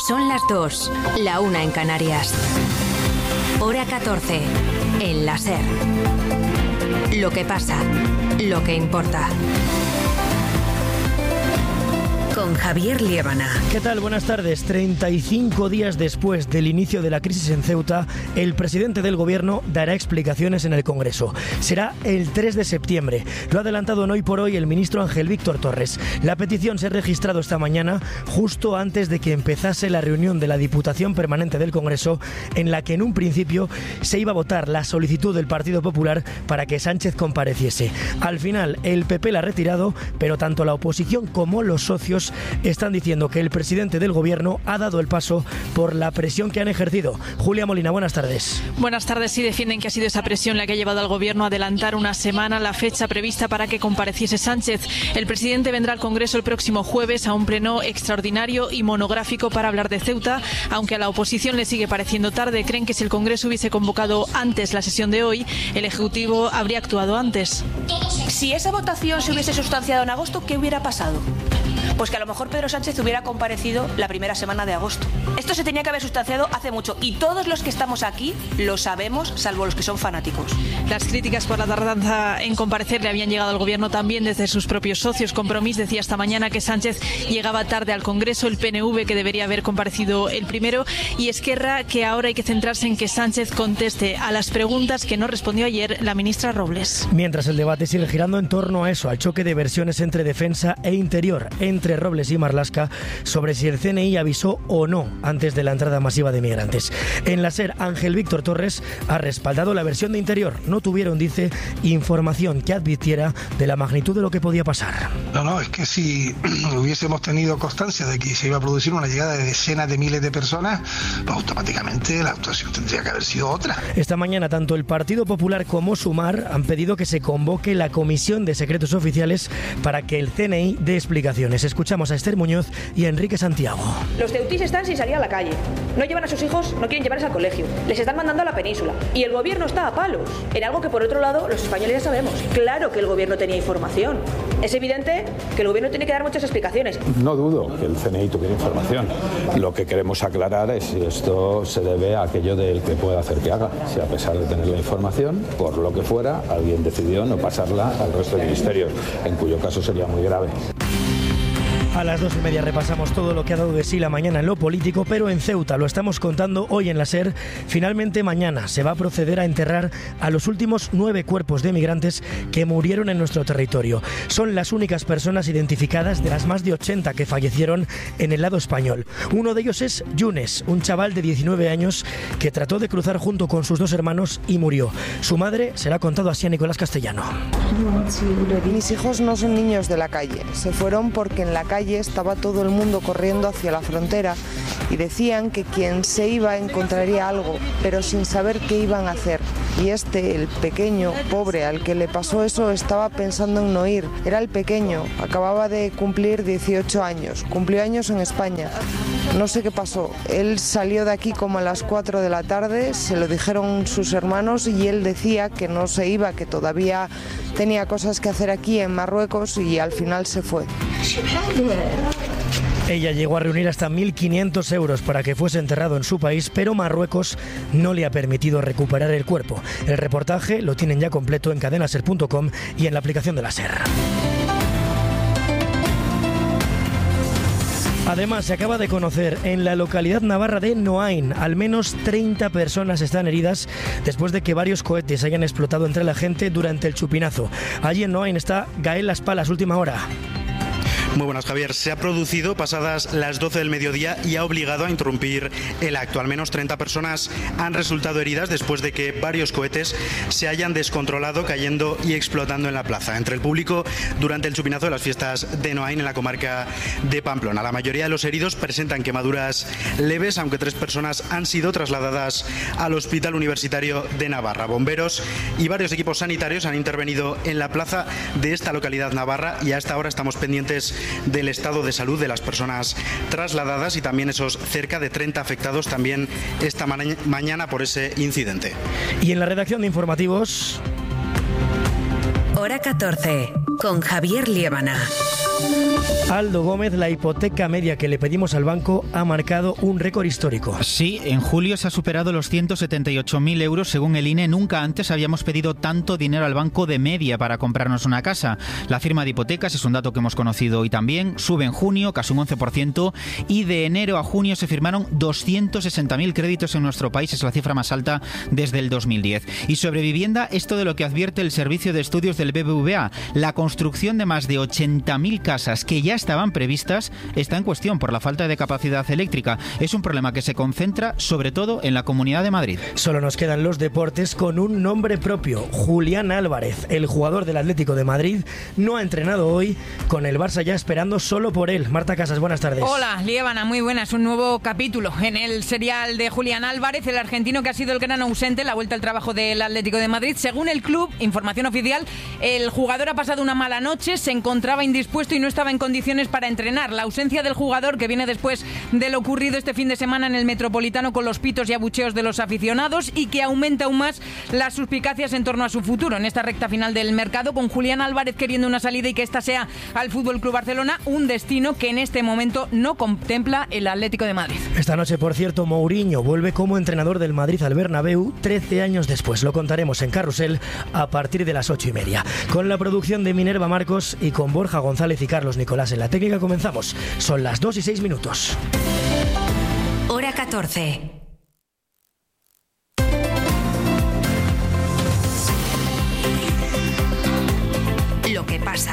Son las 2, la 1 en Canarias. Hora 14, en la SER. Lo que pasa, lo que importa. Con Javier Liébana. ¿Qué tal? Buenas tardes. 35 días después del inicio de la crisis en Ceuta, el presidente del gobierno dará explicaciones en el Congreso. Será el 3 de septiembre. Lo ha adelantado en Hoy por Hoy el ministro Ángel Víctor Torres. La petición se ha registrado esta mañana, justo antes de que empezase la reunión de la Diputación Permanente del Congreso, en la que en un principio se iba a votar la solicitud del Partido Popular para que Sánchez compareciese. Al final, el PP la ha retirado, pero tanto la oposición como los socios están diciendo que el presidente del gobierno ha dado el paso por la presión que han ejercido. Julia Molina, buenas tardes. Buenas tardes. Sí, defienden que ha sido esa presión la que ha llevado al gobierno a adelantar una semana la fecha prevista para que compareciese Sánchez. El presidente vendrá al Congreso el próximo jueves a un pleno extraordinario y monográfico para hablar de Ceuta, aunque a la oposición le sigue pareciendo tarde. Creen que si el Congreso hubiese convocado antes la sesión de hoy, el Ejecutivo habría actuado antes. Si esa votación se hubiese sustanciado en agosto, ¿qué hubiera pasado? Pues que a lo mejor Pedro Sánchez hubiera comparecido la primera semana de agosto. Esto se tenía que haber sustanciado hace mucho y todos los que estamos aquí lo sabemos, salvo los que son fanáticos. Las críticas por la tardanza en comparecer le habían llegado al gobierno también desde sus propios socios. Compromís decía esta mañana que Sánchez llegaba tarde al Congreso, el PNV que debería haber comparecido el primero y Esquerra que ahora hay que centrarse en que Sánchez conteste a las preguntas que no respondió ayer la ministra Robles. Mientras el debate sigue girando en torno a eso, al choque de versiones entre defensa e interior, entre Robles y Marlaska, sobre si el CNI avisó o no antes de la entrada masiva de migrantes. En la SER, Ángel Víctor Torres ha respaldado la versión de interior. No tuvieron, dice, información que advirtiera de la magnitud de lo que podía pasar. No, es que si hubiésemos tenido constancia de que se iba a producir una llegada de decenas de miles de personas, pues automáticamente la actuación tendría que haber sido otra. Esta mañana, tanto el Partido Popular como Sumar han pedido que se convoque la Comisión de Secretos Oficiales para que el CNI dé explicaciones. Escuchamos a Esther Muñoz y a Enrique Santiago. Los ceutís están sin salir a la calle. No llevan a sus hijos, no quieren llevarles al colegio. Les están mandando a la península. Y el gobierno está a palos. En algo que por otro lado los españoles ya sabemos. Claro que el gobierno tenía información. Es evidente que el gobierno tiene que dar muchas explicaciones. No dudo que el CNI tuviera información. Lo que queremos aclarar es si esto se debe a aquello del que pueda hacer que haga. Si a pesar de tener la información, por lo que fuera, alguien decidió no pasarla al resto de ministerios, en cuyo caso sería muy grave. A las 2:30 repasamos todo lo que ha dado de sí la mañana en lo político, pero en Ceuta, lo estamos contando hoy en la SER, finalmente mañana se va a proceder a enterrar a los últimos 9 cuerpos de migrantes que murieron en nuestro territorio. Son las únicas personas identificadas de las más de 80 que fallecieron en el lado español. Uno de ellos es Yunes, un chaval de 19 años que trató de cruzar junto con sus 2 hermanos y murió. Su madre se la ha contado así a Nicolás Castellano. Mis hijos no son niños de la calle, se fueron porque en la calle estaba todo el mundo corriendo hacia la frontera y decían que quien se iba encontraría algo, pero sin saber qué iban a hacer. Y el pequeño, pobre, al que le pasó eso, estaba pensando en no ir. Era el pequeño, acababa de cumplir 18 años, cumplió años en España. No sé qué pasó, él salió de aquí como a las 4 de la tarde, se lo dijeron sus hermanos y él decía que no se iba, que todavía tenía cosas que hacer aquí en Marruecos y al final se fue. Ella llegó a reunir hasta 1.500 euros para que fuese enterrado en su país, pero Marruecos no le ha permitido recuperar el cuerpo. El reportaje lo tienen ya completo en cadenaser.com y en la aplicación de la SER. Además, se acaba de conocer en la localidad navarra de Noain, al menos 30 personas están heridas después de que varios cohetes hayan explotado entre la gente durante el chupinazo. Allí en Noain está Gael Las Palas, última hora. Muy buenas, Javier. Se ha producido pasadas las 12 del mediodía y ha obligado a interrumpir el acto. Al menos 30 personas han resultado heridas después de que varios cohetes se hayan descontrolado, cayendo y explotando en la plaza. Entre el público durante el chupinazo de las fiestas de Noain en la comarca de Pamplona. La mayoría de los heridos presentan quemaduras leves, aunque 3 personas han sido trasladadas al Hospital Universitario de Navarra. Bomberos y varios equipos sanitarios han intervenido en la plaza de esta localidad navarra y hasta ahora estamos pendientes del estado de salud de las personas trasladadas y también esos cerca de 30 afectados también esta mañana por ese incidente. Y en la redacción de informativos... Hora 14, con Javier Liébana. Aldo Gómez, la hipoteca media que le pedimos al banco ha marcado un récord histórico. Sí, en julio se ha superado los 178.000 euros según el INE. Nunca antes habíamos pedido tanto dinero al banco de media para comprarnos una casa. La firma de hipotecas, es un dato que hemos conocido hoy también, sube en junio casi un 11% y de enero a junio se firmaron 260.000 créditos en nuestro país. Es la cifra más alta desde el 2010. Y sobre vivienda, esto de lo que advierte el Servicio de Estudios del BBVA. La construcción de más de 80.000 casas que ya estaban previstas está en cuestión por la falta de capacidad eléctrica. Es un problema que se concentra sobre todo en la Comunidad de Madrid. Solo nos quedan los deportes con un nombre propio. Julián Álvarez, el jugador del Atlético de Madrid, no ha entrenado hoy, con el Barça ya esperando solo por él. Marta Casas, buenas tardes. Hola, Liébana, muy buenas. Un nuevo capítulo en el serial de Julián Álvarez, el argentino que ha sido el gran ausente en la vuelta al trabajo del Atlético de Madrid. Según el club, información oficial, el jugador ha pasado una mala noche, se encontraba indispuesto y no estaba en condiciones para entrenar. La ausencia del jugador, que viene después de lo ocurrido este fin de semana en el Metropolitano con los pitos y abucheos de los aficionados, y que aumenta aún más las suspicacias en torno a su futuro en esta recta final del mercado, con Julián Álvarez queriendo una salida y que esta sea al FC Barcelona, un destino que en este momento no contempla el Atlético de Madrid. Esta noche, por cierto, Mourinho vuelve como entrenador del Madrid al Bernabéu 13 años después. Lo contaremos en Carrusel a partir de las 8:30. Con la producción de Minerva Marcos y con Borja González y Carlos Nicolás en la técnica comenzamos. Son las 2:06. Hora 14. Lo que pasa,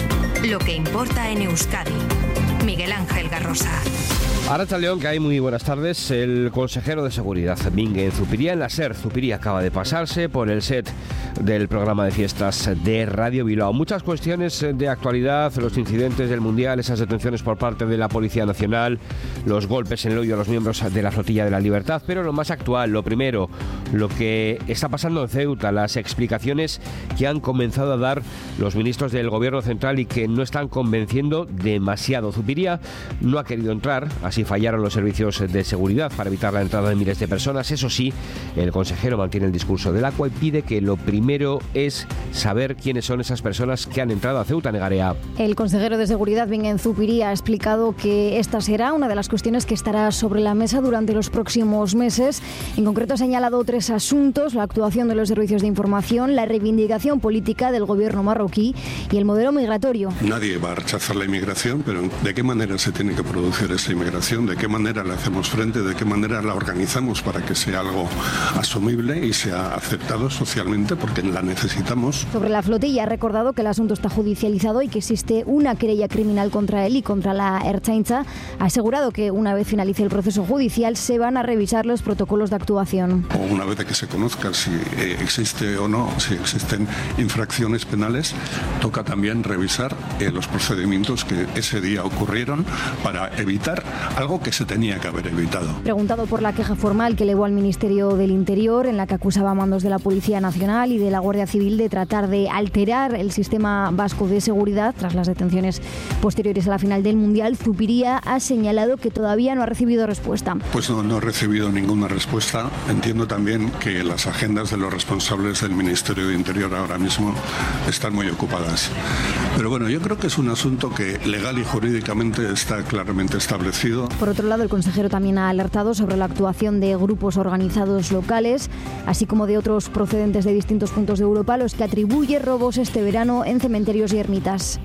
lo que importa en Euskadi. Miguel Ángel Garrosa. Arratsaldeon, que hay muy buenas tardes. El consejero de Seguridad, Bingen Zupiria, en la SER. Zupiria acaba de pasarse por el set del programa de fiestas de Radio Bilbao. Muchas cuestiones de actualidad, los incidentes del Mundial, esas detenciones por parte de la Policía Nacional, los golpes en el hoyo a los miembros de la Flotilla de la Libertad, pero lo más actual, lo primero, lo que está pasando en Ceuta, las explicaciones que han comenzado a dar los ministros del Gobierno Central y que no están convenciendo demasiado. Zupiria no ha querido entrar, así fallaron los servicios de seguridad para evitar la entrada de miles de personas. Eso sí, el consejero mantiene el discurso del agua y pide que lo primero es saber quiénes son esas personas que han entrado a Ceuta, Negarea. El consejero de Seguridad, Bingen Zupiria, ha explicado que esta será una de las cuestiones que estará sobre la mesa durante los próximos meses. En concreto ha señalado 3 asuntos: la actuación de los servicios de información, la reivindicación política del gobierno marroquí y el modelo migratorio. Nadie va a rechazar la inmigración, pero ¿de qué manera se tiene que producir esa inmigración? ¿De qué manera le hacemos frente? ¿De qué manera la organizamos para que sea algo asumible y sea aceptado socialmente? Porque la necesitamos. Sobre la flotilla ha recordado que el asunto está judicializado y que existe una querella criminal contra él y contra la Ertzaintza. Ha asegurado que una vez finalice el proceso judicial se van a revisar los protocolos de actuación. O una vez de que se conozca si existe o no, si existen infracciones penales, toca también revisar los procedimientos que ese día ocurrieron para evitar algo que se tenía que haber evitado. Preguntado por la queja formal que elevó al Ministerio del Interior, en la que acusaba a mandos de la Policía Nacional y de la Guardia Civil de tratar de alterar el sistema vasco de seguridad tras las detenciones posteriores a la final del Mundial, Zupiria ha señalado que todavía no ha recibido respuesta. Pues no he recibido ninguna respuesta. Entiendo también que las agendas de los responsables del Ministerio de Interior ahora mismo están muy ocupadas. Pero bueno, yo creo que es un asunto que legal y jurídicamente está claramente establecido. Por otro lado, el consejero también ha alertado sobre la actuación de grupos organizados locales, así como de otros procedentes de distintos puntos de Europa, a los que atribuye robos este verano en cementerios y ermitas.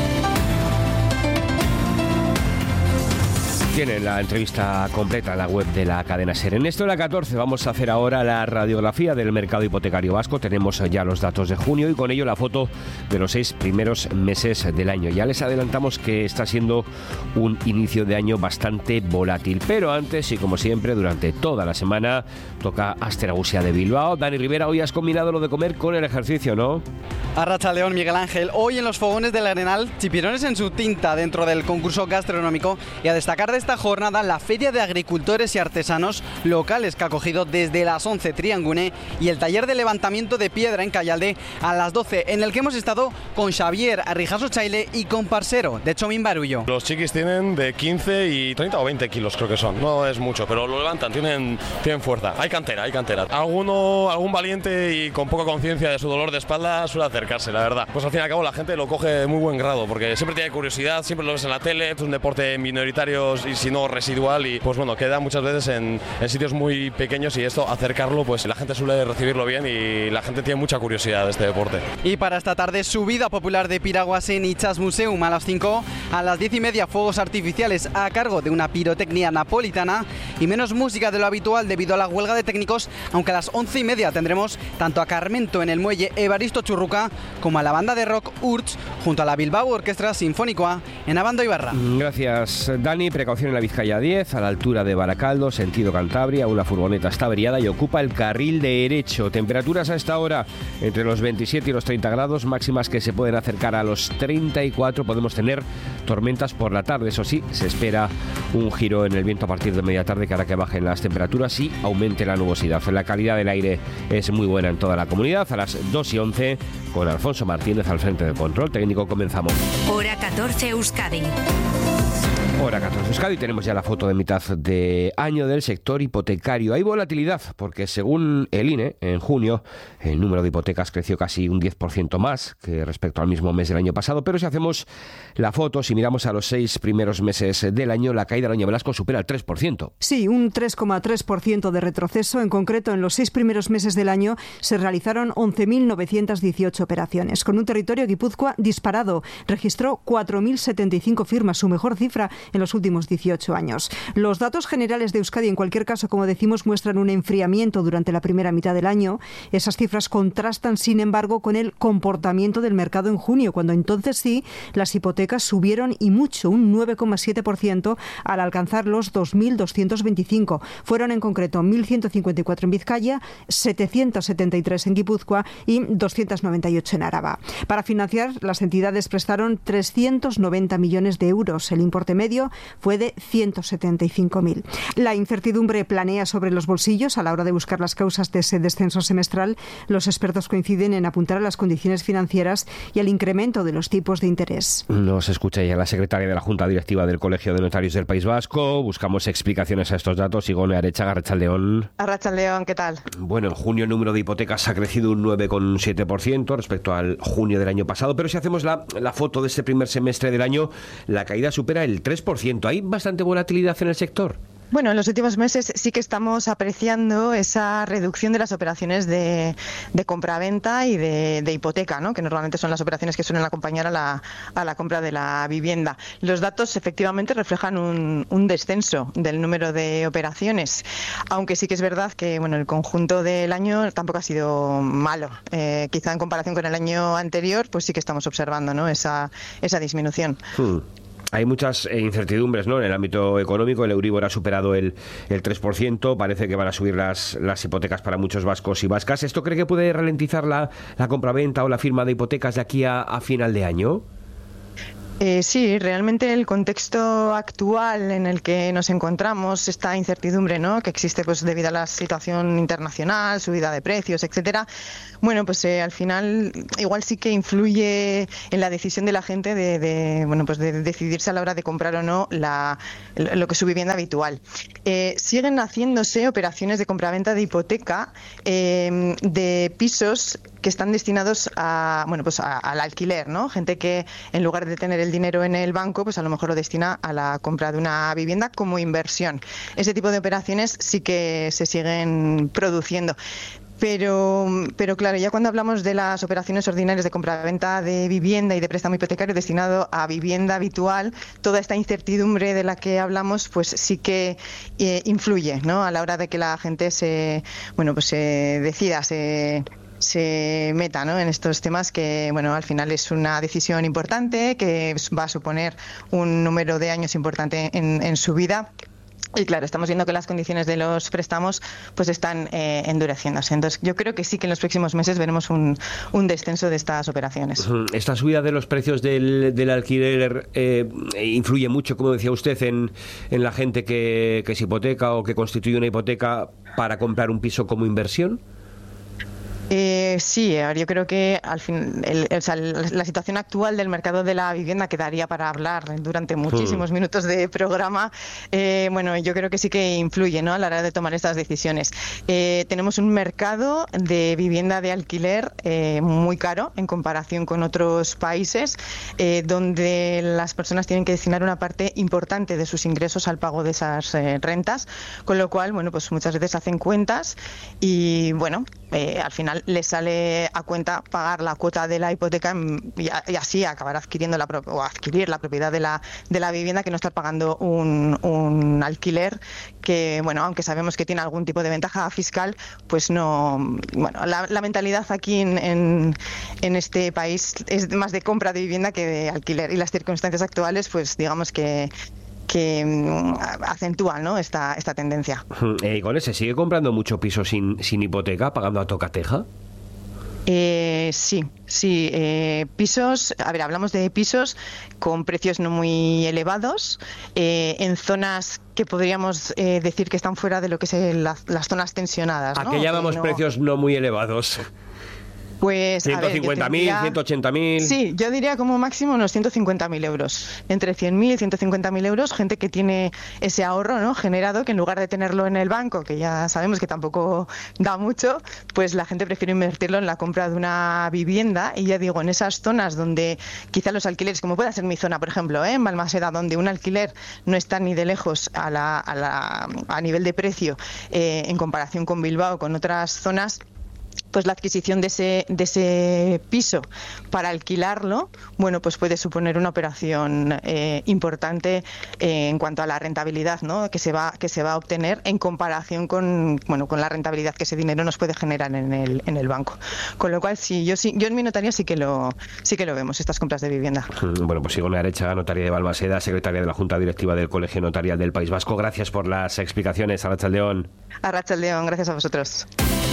Tienen la entrevista completa en la web de la cadena SER. En esto de la 14 vamos a hacer ahora la radiografía del mercado hipotecario vasco. Tenemos ya los datos de junio y con ello la foto de los 6 primeros meses del año. Ya les adelantamos que está siendo un inicio de año bastante volátil. Pero antes, y como siempre, durante toda la semana, toca Asteragusia de Bilbao. Dani Rivera, hoy has combinado lo de comer con el ejercicio, ¿no? Arratsaldeon, Miguel Ángel. Hoy en los fogones del Arenal, chipirones en su tinta dentro del concurso gastronómico, y a destacar de esta jornada la Feria de Agricultores y Artesanos Locales que ha acogido desde las 11 Triangune y el taller de levantamiento de piedra en Callalde a las 12, en el que hemos estado con Xavier Arrijaso Chaile y con Parcero de Chomín Barullo. Los chiquis tienen de 15 y 30 o 20 kilos, creo que son. No es mucho, pero lo levantan, tienen fuerza. Hay cantera. Algún valiente y con poca conciencia de su dolor de espalda suele hacer acercarse, la verdad. Pues al fin y al cabo la gente lo coge de muy buen grado, porque siempre tiene curiosidad, siempre lo ves en la tele, es un deporte minoritario y si no residual, y pues bueno, queda muchas veces en sitios muy pequeños, y esto, acercarlo, pues la gente suele recibirlo bien y la gente tiene mucha curiosidad de este deporte. Y para esta tarde, subida popular de piraguas en Itxas Museum a las 5, a las 10:30 fuegos artificiales a cargo de una pirotecnia napolitana y menos música de lo habitual debido a la huelga de técnicos, aunque a las 11:30 tendremos tanto a Carmento en el muelle Evaristo Churruca como a la banda de rock Urch junto a la Bilbao Orquestra Sinfónica en Abando Ibarra. Gracias, Dani. Precaución en la Vizcaya 10, a la altura de Baracaldo, sentido Cantabria. Una furgoneta está averiada y ocupa el carril derecho. Temperaturas a esta hora entre los 27 y los 30 grados, máximas que se pueden acercar a los 34. Podemos tener tormentas por la tarde. Eso sí, se espera un giro en el viento a partir de media tarde, que hará que bajen las temperaturas y aumente la nubosidad. La calidad del aire es muy buena en toda la comunidad. A las 2:11, con Alfonso Martínez al frente del control técnico, comenzamos. Hora 14 Euskadi. Hora 14 Euskadi, tenemos ya la foto de mitad de año del sector hipotecario. Hay volatilidad porque según el INE, en junio el número de hipotecas creció casi un 10% más que respecto al mismo mes del año pasado, pero si hacemos la foto, si miramos a los 6 primeros meses del año, la caída del año Velasco supera el 3%. Sí, un 3,3% de retroceso. En concreto, en los 6 primeros meses del año se realizaron 11.918 operaciones. Con un territorio, Guipúzcoa disparado, registró 4.075 firmas, su mejor cifra en los últimos 18 años. Los datos generales de Euskadi, en cualquier caso, como decimos, muestran un enfriamiento durante la primera mitad del año. Esas cifras contrastan, sin embargo, con el comportamiento del mercado en junio, cuando entonces sí, las hipotecas subieron y mucho, un 9,7% al alcanzar los 2.225. Fueron en concreto 1.154 en Vizcaya, 773 en Guipúzcoa y 298 en Araba. Para financiar, las entidades prestaron 390 millones de euros. El importe medio fue de 175.000. La incertidumbre planea sobre los bolsillos. A la hora de buscar las causas de ese descenso semestral, los expertos coinciden en apuntar a las condiciones financieras y al incremento de los tipos de interés. Nos escucha ya la secretaria de la Junta Directiva del Colegio de Notarios del País Vasco. Buscamos explicaciones a estos datos. Igone Arechaga, Arratsaldeon. Arratsaldeon, ¿qué tal? Bueno, en junio el número de hipotecas ha crecido un 9,7% respecto al junio del año pasado, pero si hacemos la foto de este primer semestre del año, la caída supera el 3%. ¿Hay bastante volatilidad en el sector? Bueno, en los últimos meses sí que estamos apreciando esa reducción de las operaciones de compraventa y de hipoteca, ¿no? Que normalmente son las operaciones que suelen acompañar a la compra de la vivienda. Los datos efectivamente reflejan un descenso del número de operaciones, aunque sí que es verdad que bueno, el conjunto del año tampoco ha sido malo. Quizá en comparación con el año anterior, pues sí que estamos observando, ¿no? esa disminución. Hay muchas incertidumbres, ¿no? En el ámbito económico. El Euribor ha superado el 3%. Parece que van a subir las hipotecas para muchos vascos y vascas. ¿Esto cree que puede ralentizar la compraventa o la firma de hipotecas de aquí a final de año? Sí, realmente el contexto actual en el que nos encontramos, esta incertidumbre, ¿no?, que existe pues debido a la situación internacional, subida de precios, etcétera. Bueno, pues al final igual sí que influye en la decisión de la gente de decidirse a la hora de comprar o no lo que es su vivienda habitual. Siguen haciéndose operaciones de compraventa de hipoteca de pisos que están destinados al alquiler, ¿no? Gente que en lugar de tener el dinero en el banco, pues a lo mejor lo destina a la compra de una vivienda como inversión. Ese tipo de operaciones sí que se siguen produciendo. Pero claro, ya cuando hablamos de las operaciones ordinarias de compraventa de vivienda y de préstamo hipotecario destinado a vivienda habitual, toda esta incertidumbre de la que hablamos, pues sí que influye, ¿no?, a la hora de que la gente se decida, se meta, ¿no?, en estos temas que, bueno, al final es una decisión importante que va a suponer un número de años importante en su vida. Y claro, estamos viendo que las condiciones de los préstamos pues están endureciéndose. Entonces yo creo que sí que en los próximos meses veremos un descenso de estas operaciones. Esta subida de los precios del alquiler influye mucho, como decía usted, en la gente que se hipoteca o que constituye una hipoteca para comprar un piso como inversión. Sí, yo creo que al fin la situación actual del mercado de la vivienda quedaría para hablar durante muchísimos minutos de programa. Bueno, yo creo que sí que influye, ¿no?, a la hora de tomar estas decisiones. Tenemos un mercado de vivienda de alquiler muy caro en comparación con otros países, donde las personas tienen que destinar una parte importante de sus ingresos al pago de esas rentas, con lo cual, bueno, pues muchas veces hacen cuentas y, bueno, al final les sale a cuenta pagar la cuota de la hipoteca y así acabar adquiriendo adquirir la propiedad de la vivienda, que no estar pagando un alquiler que, bueno, aunque sabemos que tiene algún tipo de ventaja fiscal, pues no. Bueno, la mentalidad aquí en este país es más de compra de vivienda que de alquiler, y las circunstancias actuales, pues digamos que acentúan, ¿no?, esta tendencia. ¿Con ese sigue comprando mucho piso sin hipoteca, pagando a tocateja? Sí. Pisos, a ver, hablamos de pisos con precios no muy elevados, en zonas que podríamos decir que están fuera de lo que es las zonas tensionadas, ¿no? ¿A qué llamamos precios no muy elevados? Pues 150.000, 180.000. Sí, yo diría como máximo unos 150.000 euros. Entre 100.000 y 150.000 euros, gente que tiene ese ahorro, ¿no?, generado, que en lugar de tenerlo en el banco, que ya sabemos que tampoco da mucho, pues la gente prefiere invertirlo en la compra de una vivienda. Y ya digo, en esas zonas donde quizá los alquileres, como pueda ser mi zona, por ejemplo, en Balmaseda, donde un alquiler no está ni de lejos a nivel de precio en comparación con Bilbao, con otras zonas, pues la adquisición de ese piso para alquilarlo, bueno, pues puede suponer una operación importante en cuanto a la rentabilidad, ¿no?, que se va a obtener en comparación con la rentabilidad que ese dinero nos puede generar en el banco. Con lo cual, yo en mi notaría sí que lo vemos, estas compras de vivienda. Bueno, pues Igone Arecha, notaria de Balmaseda, secretaria de la Junta Directiva del Colegio Notarial del País Vasco. Gracias por las explicaciones. Arratsaldeon. Arratsaldeon, gracias a vosotros.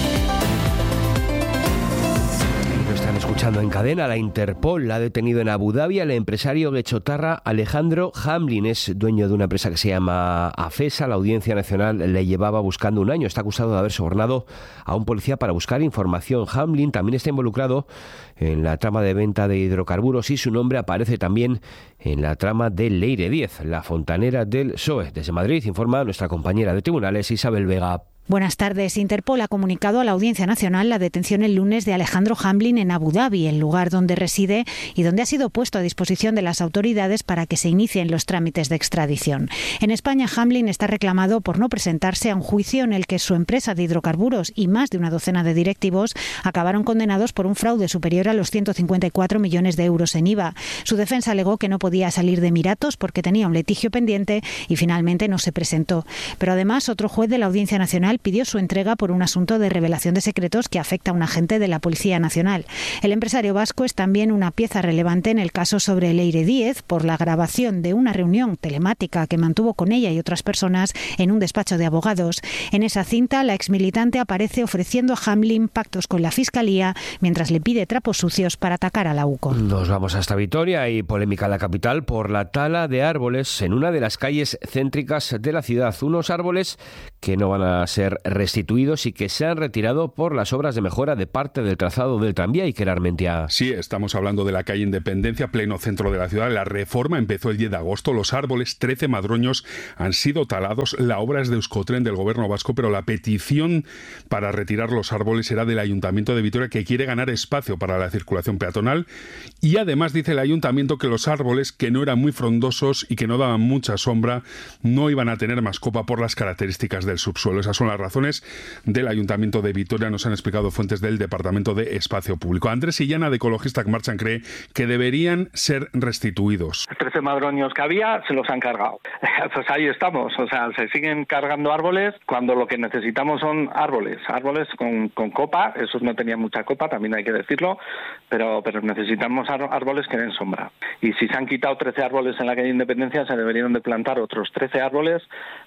Están escuchando en cadena. La Interpol ha detenido en Abu Dhabi al empresario guechotarra Alejandro Hamblin. Es dueño de una empresa que se llama Afesa. La Audiencia Nacional le llevaba buscando un año. Está acusado de haber sobornado a un policía para buscar información. Hamblin también está involucrado en la trama de venta de hidrocarburos y su nombre aparece también en la trama de Leire 10, la fontanera del PSOE. Desde Madrid informa nuestra compañera de tribunales, Isabel Vega. Buenas tardes. Interpol ha comunicado a la Audiencia Nacional la detención el lunes de Alejandro Hamblin en Abu Dhabi, el lugar donde reside y donde ha sido puesto a disposición de las autoridades para que se inicien los trámites de extradición. En España, Hamblin está reclamado por no presentarse a un juicio en el que su empresa de hidrocarburos y más de una docena de directivos acabaron condenados por un fraude superior a los 154 millones de euros en IVA. Su defensa alegó que no podía salir de Emiratos porque tenía un litigio pendiente y finalmente no se presentó. Pero además, otro juez de la Audiencia Nacional pidió su entrega por un asunto de revelación de secretos que afecta a un agente de la Policía Nacional. El empresario vasco es también una pieza relevante en el caso sobre Leire 10 por la grabación de una reunión telemática que mantuvo con ella y otras personas en un despacho de abogados. En esa cinta, la exmilitante aparece ofreciendo a Hamblin pactos con la Fiscalía mientras le pide trapos sucios para atacar a la UCO. Nos vamos hasta Vitoria. Hay polémica en la capital por la tala de árboles en una de las calles céntricas de la ciudad. Unos árboles que no van a ser restituidos y que se han retirado por las obras de mejora de parte del trazado del tranvía. Iker Armentia. Sí, estamos hablando de la calle Independencia, pleno centro de la ciudad. La reforma empezó el 10 de agosto. Los árboles, 13 madroños, han sido talados. La obra es de Euskotren, del gobierno vasco, pero la petición para retirar los árboles era del Ayuntamiento de Vitoria, que quiere ganar espacio para la circulación peatonal. Y además dice el Ayuntamiento que los árboles, que no eran muy frondosos y que no daban mucha sombra, no iban a tener más copa por las características del subsuelo. Esas son las razones del Ayuntamiento de Vitoria, nos han explicado fuentes del Departamento de Espacio Público. Andrés Illana, de Ecologistas que Marchan, cree que deberían ser restituidos. 13 madroños que había se los han cargado. Pues ahí estamos, o sea, se siguen cargando árboles cuando lo que necesitamos son árboles con copa. Esos no tenían mucha copa, también hay que decirlo, pero necesitamos árboles que den sombra. Y si se han quitado 13 árboles en la calle Independencia, se deberían de plantar otros 13 árboles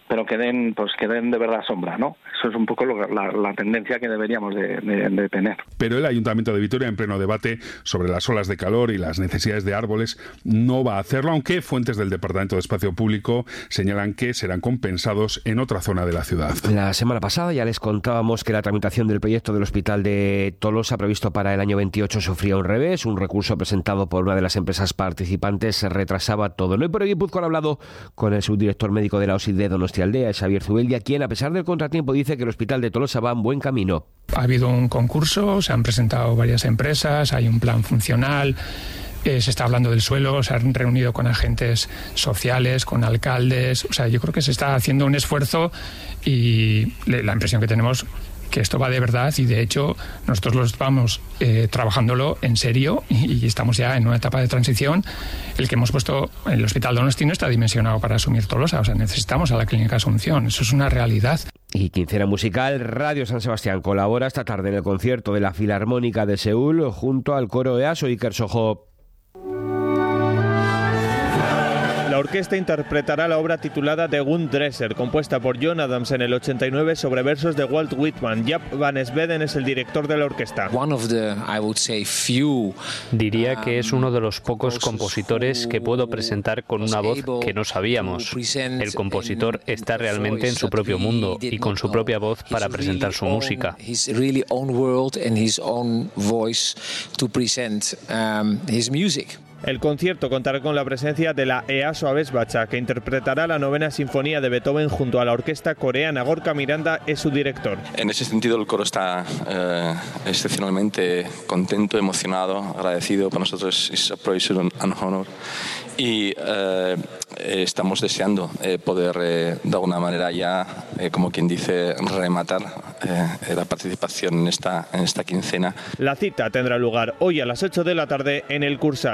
pero que den de verdad sombra, ¿no? Eso es un poco la tendencia que deberíamos de tener. Pero el Ayuntamiento de Vitoria, en pleno debate sobre las olas de calor y las necesidades de árboles, no va a hacerlo, aunque fuentes del Departamento de Espacio Público señalan que serán compensados en otra zona de la ciudad. La semana pasada ya les contábamos que la tramitación del proyecto del Hospital de Tolosa, previsto para el año 28, sufría un revés. Un recurso presentado por una de las empresas participantes retrasaba todo. No, y por ello Guipúzcoa ha hablado con el subdirector médico de la OSI de Donostialdea, Xavier Zubeldia, quien, a pesar del contratiempo, dice que el Hospital de Tolosa va en buen camino. Ha habido un concurso, se han presentado varias empresas, hay un plan funcional. Se está hablando del suelo, se han reunido con agentes sociales, con alcaldes. O sea, yo creo que se está haciendo un esfuerzo y la impresión que tenemos que esto va de verdad, y de hecho nosotros lo estamos trabajándolo en serio y estamos ya en una etapa de transición. El que hemos puesto, el Hospital Donosti no está dimensionado para asumir Tolosa, o sea, necesitamos a la Clínica Asunción, eso es una realidad. Y quincena musical, Radio San Sebastián colabora esta tarde en el concierto de la Filarmónica de Seúl junto al coro EASO y Kersojo. La orquesta interpretará la obra titulada The Gundresser, compuesta por John Adams en el 89 sobre versos de Walt Whitman. Jaap van Sveden es el director de la orquesta. Diría que es uno de los pocos compositores que puedo presentar con una voz que no sabíamos. El compositor está realmente en su propio mundo y con su propia voz para presentar su música. El concierto contará con la presencia de la EASO Abesbacha, que interpretará la 9ª Sinfonía de Beethoven junto a la orquesta coreana. Gorka Miranda es su director. En ese sentido, el coro está excepcionalmente contento, emocionado, agradecido. Para nosotros es a pleasure and honor. Y estamos deseando poder de alguna manera ya, como quien dice, rematar la participación en esta quincena. La cita tendrá lugar hoy a las 8 de la tarde en el Cursal.